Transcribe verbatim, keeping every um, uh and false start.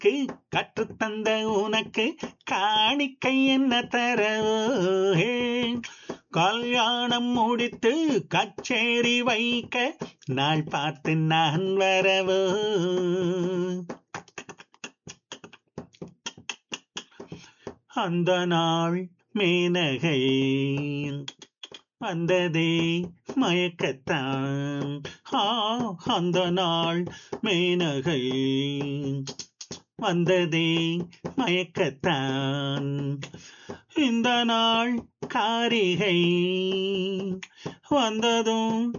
எனக்கு கற்றுத்தந்த உனக்கு காணிக்கை என்ன தரவோ ஹே. கல்யாணம் முடித்து கச்சேரி வைக்க நாள் பார்த்து நான் வரவோ. அந்த நாள் மேனகை வந்ததே மயக்கத்தான். ஆ, அந்த நாள் மேனகை வந்ததே மயக்கத்தான். இந்த நாள் காரிகை வந்ததும்